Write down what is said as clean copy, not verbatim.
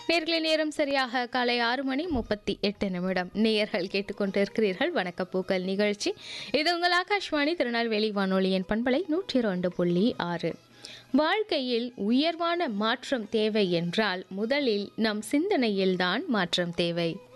நேர்களை நேரம் சரியாக காலை 6:38 நேயர்கள் கேட்டுக்கொண்டிருக்கிறீர்கள் வணக்கப்பூக்கள் நிகழ்ச்சி. இது உங்கள் ஆகாஷ்வாணி திருநெல்வேலி வானொலியின் பண்பலை 102.6. வாழ்க்கையில் உயர்வான மாற்றம் தேவை என்றால் முதலில் நம் சிந்தனையில்தான் மாற்றம் தேவை.